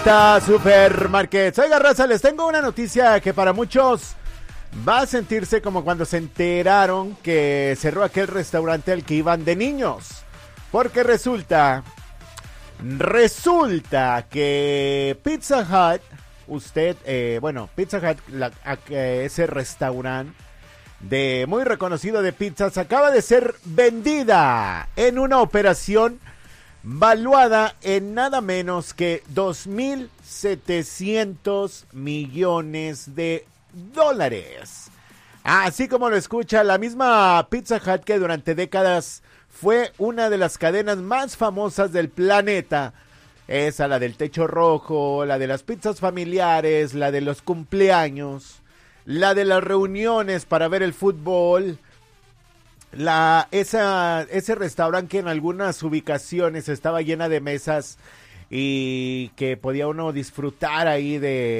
Supermarket. Oiga, raza, les tengo una noticia que para muchos va a sentirse como cuando se enteraron que cerró aquel restaurante al que iban de niños. Porque resulta que Pizza Hut, Pizza Hut, ese restaurante muy reconocido de pizzas, acaba de ser vendida en una operación valuada en nada menos que $2,700 millones. Así como lo escucha, la misma Pizza Hut, que durante décadas fue una de las cadenas más famosas del planeta. Esa, la del techo rojo, la de las pizzas familiares, la de los cumpleaños, la de las reuniones para ver el fútbol. Ese restaurante que en algunas ubicaciones estaba llena de mesas y que podía uno disfrutar ahí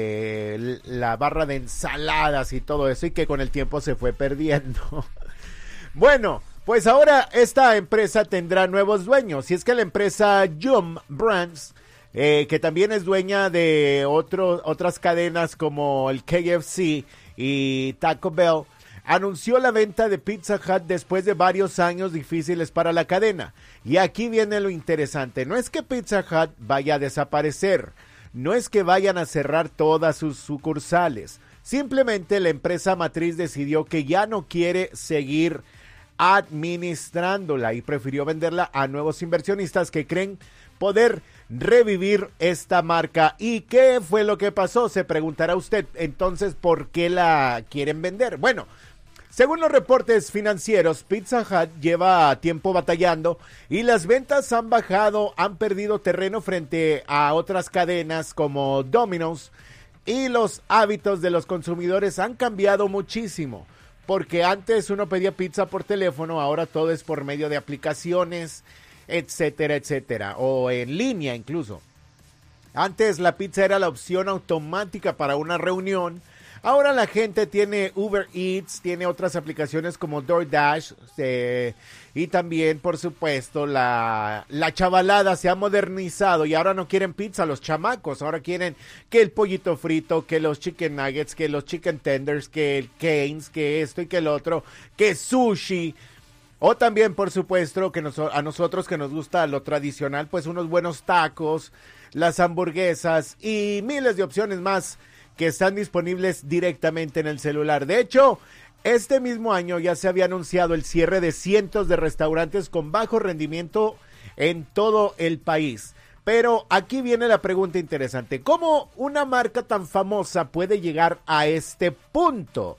de la barra de ensaladas y todo eso, y que con el tiempo se fue perdiendo. Bueno, pues ahora esta empresa tendrá nuevos dueños, y es que la empresa Yum Brands, que también es dueña de otras cadenas como el KFC y Taco Bell, anunció la venta de Pizza Hut después de varios años difíciles para la cadena. Y aquí viene lo interesante: no es que Pizza Hut vaya a desaparecer, no es que vayan a cerrar todas sus sucursales, simplemente la empresa matriz decidió que ya no quiere seguir administrándola y prefirió venderla a nuevos inversionistas que creen poder revivir esta marca. ¿Y qué fue lo que pasó? Se preguntará usted. Entonces, ¿por qué la quieren vender? Bueno, según los reportes financieros, Pizza Hut lleva tiempo batallando y las ventas han bajado, han perdido terreno frente a otras cadenas como Domino's, y los hábitos de los consumidores han cambiado muchísimo, porque antes uno pedía pizza por teléfono, ahora todo es por medio de aplicaciones, etcétera, etcétera, o en línea incluso. Antes la pizza era la opción automática para una reunión. Ahora la gente tiene Uber Eats, tiene otras aplicaciones como DoorDash, y también, por supuesto, la chavalada se ha modernizado y ahora no quieren pizza los chamacos, ahora quieren que el pollito frito, que los chicken nuggets, que los chicken tenders, que el Cane's, que esto y que el otro, que sushi. O también, por supuesto, que a nosotros que nos gusta lo tradicional, pues unos buenos tacos, las hamburguesas y miles de opciones más que están disponibles directamente en el celular. De hecho, este mismo año ya se había anunciado el cierre de cientos de restaurantes con bajo rendimiento en todo el país. Pero aquí viene la pregunta interesante: ¿cómo una marca tan famosa puede llegar a este punto?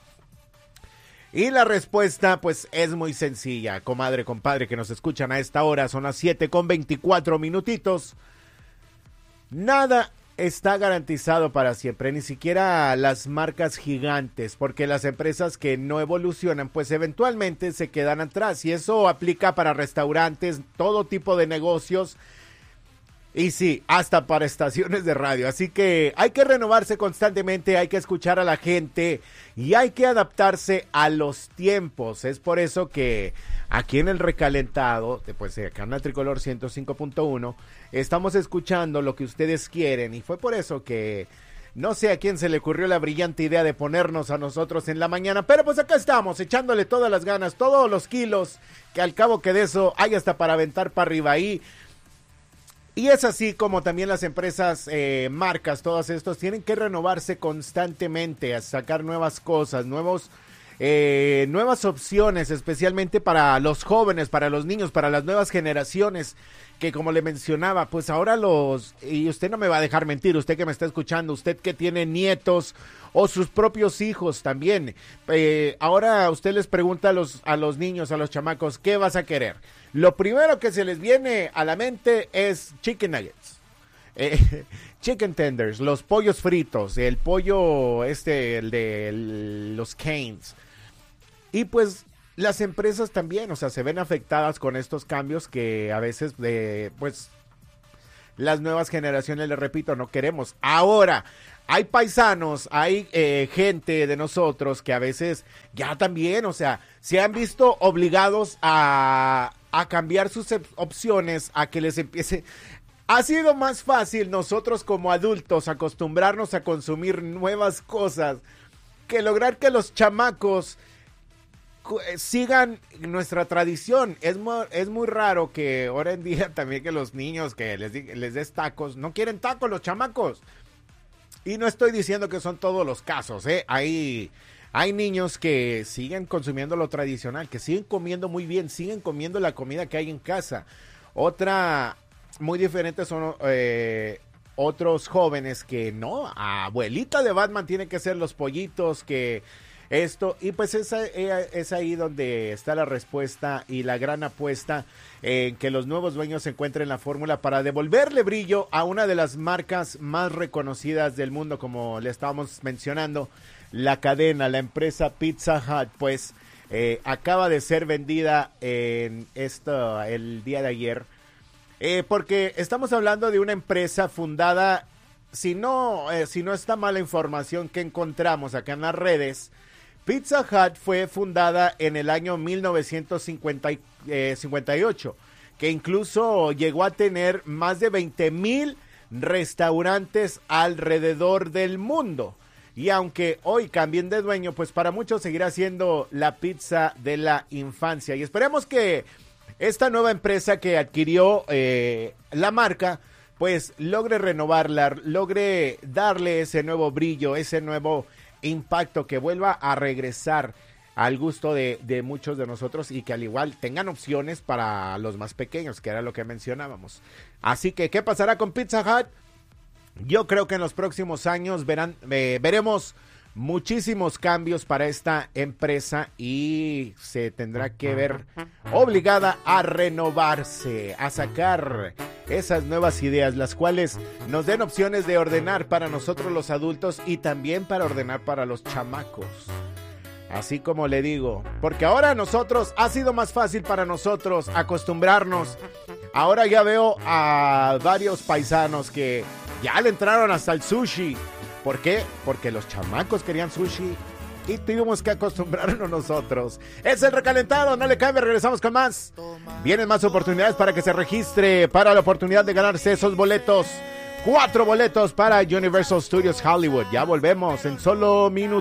Y la respuesta pues es muy sencilla, comadre, compadre, que nos escuchan a esta hora, son las 7:24. Nada está garantizado para siempre, ni siquiera las marcas gigantes, porque las empresas que no evolucionan pues eventualmente se quedan atrás, y eso aplica para restaurantes, todo tipo de negocios, y sí, hasta para estaciones de radio. Así que hay que renovarse constantemente, hay que escuchar a la gente y hay que adaptarse a los tiempos. Es por eso que aquí en el recalentado, pues acá en la Tricolor 105.1, estamos escuchando lo que ustedes quieren, y fue por eso que no sé a quién se le ocurrió la brillante idea de ponernos a nosotros en la mañana, pero pues acá estamos, echándole todas las ganas, todos los kilos, que al cabo que de eso hay hasta para aventar para arriba ahí. Y es así como también las empresas, marcas, todos estos tienen que renovarse constantemente, a sacar nuevas cosas, nuevas opciones, especialmente para los jóvenes, para los niños, para las nuevas generaciones, que como le mencionaba, pues ahora y usted no me va a dejar mentir, usted que me está escuchando, usted que tiene nietos o sus propios hijos también, ahora usted les pregunta a los niños, a los chamacos, ¿qué vas a querer? Lo primero que se les viene a la mente es chicken nuggets, chicken tenders, los pollos fritos, el pollo el de los Cane's. Y pues las empresas también, o sea, se ven afectadas con estos cambios que a veces pues las nuevas generaciones, les repito, no queremos. Ahora, hay paisanos, hay gente de nosotros que a veces ya también, o sea, se han visto obligados a cambiar sus opciones, a que les empiece Ha sido más fácil nosotros como adultos acostumbrarnos a consumir nuevas cosas que lograr que los chamacos sigan nuestra tradición. Es muy raro que ahora en día también que los niños que les des tacos, no quieren tacos los chamacos. Y no estoy diciendo que son todos los casos, ¿eh? Hay niños que siguen consumiendo lo tradicional, que siguen comiendo muy bien, siguen comiendo la comida que hay en casa. Otra muy diferente son otros jóvenes que no, abuelita de Batman tiene que ser los pollitos, que esto, y pues es ahí donde está la respuesta y la gran apuesta en que los nuevos dueños encuentren la fórmula para devolverle brillo a una de las marcas más reconocidas del mundo, como le estábamos mencionando, la cadena, la empresa Pizza Hut, pues acaba de ser vendida en el día de ayer, porque estamos hablando de una empresa fundada, si no está mala información que encontramos acá en las redes, Pizza Hut fue fundada en el año 1958, que incluso llegó a tener más de 20,000 restaurantes alrededor del mundo. Y aunque hoy cambien de dueño, pues para muchos seguirá siendo la pizza de la infancia. Y esperemos que esta nueva empresa que adquirió la marca, pues logre renovarla, logre darle ese nuevo brillo, ese nuevo impacto, que vuelva a regresar al gusto de muchos de nosotros y que al igual tengan opciones para los más pequeños, que era lo que mencionábamos. Así que, ¿qué pasará con Pizza Hut? Yo creo que en los próximos años veremos muchísimos cambios para esta empresa y se tendrá que ver obligada a renovarse, a sacar esas nuevas ideas, las cuales nos den opciones de ordenar para nosotros los adultos y también para ordenar para los chamacos. Así como le digo, porque ahora nosotros, ha sido más fácil para nosotros acostumbrarnos. Ahora ya veo a varios paisanos que ya le entraron hasta el sushi. ¿Por qué? Porque los chamacos querían sushi y tuvimos que acostumbrarnos nosotros. Es el recalentado, no le cambie, regresamos con más. Vienen más oportunidades para que se registre para la oportunidad de ganarse esos boletos. 4 boletos para Universal Studios Hollywood. Ya volvemos en solo minutos.